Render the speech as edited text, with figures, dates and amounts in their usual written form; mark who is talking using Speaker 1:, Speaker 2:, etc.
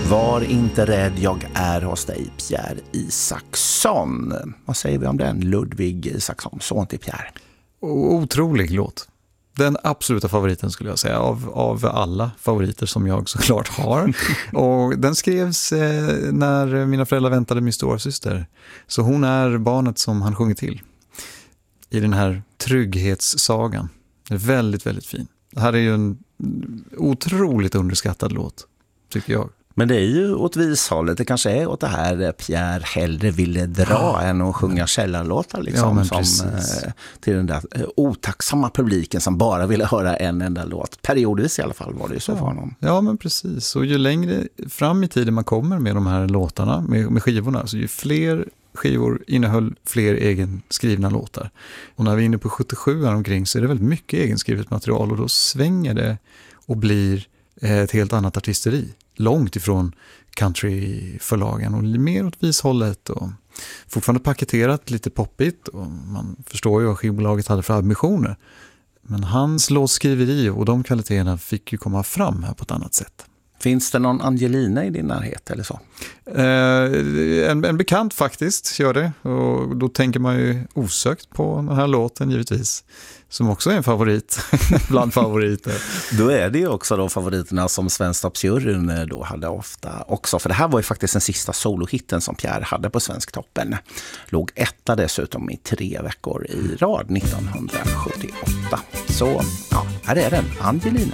Speaker 1: Var inte rädd, jag är hos dig, Pierre Isaksson. Vad säger vi om den? Ludvig Isaksson, son till Pierre.
Speaker 2: Otrolig låt. Den absoluta favoriten skulle jag säga av alla favoriter som jag såklart har. Och den skrevs när mina föräldrar väntade min storasyster. Så hon är barnet som han sjunger till i den här trygghetssagan. Det är väldigt, väldigt fin. Det här är ju en otroligt underskattad låt, tycker jag.
Speaker 1: Men det är ju åt vishållet. Det kanske är åt det här Pierre hellre ville dra än att sjunga källarlåtar liksom, som till den där otacksamma publiken som bara ville höra en enda låt. Periodvis i alla fall var det ju så för honom.
Speaker 2: Ja, men precis. Och ju längre fram i tiden man kommer med de här låtarna, med skivorna, så ju fler skivor innehöll fler egenskrivna låtar. Och när vi är inne på 77 här omkring så är det väldigt mycket egenskrivet material och då svänger det och blir ett helt annat artisteri. Långt ifrån countryförlagen och mer åt vishållet och fortfarande paketerat lite poppigt och man förstår ju vad skivbolaget hade för ambitioner. Men hans låtskriveri och de kvaliteterna fick ju komma fram här på ett annat sätt.
Speaker 1: Finns det någon Angelina i din närhet eller så?
Speaker 2: En bekant faktiskt gör det och då tänker man ju osökt på den här låten givetvis. Som också är en favorit bland favoriter.
Speaker 1: Då är det ju också då favoriterna som Svensktoppsjuryn då hade ofta också. För det här var ju faktiskt den sista solohitten som Pierre hade på Svensktoppen. Låg etta dessutom i 3 veckor i rad 1978. Så ja, här är den, Angelina.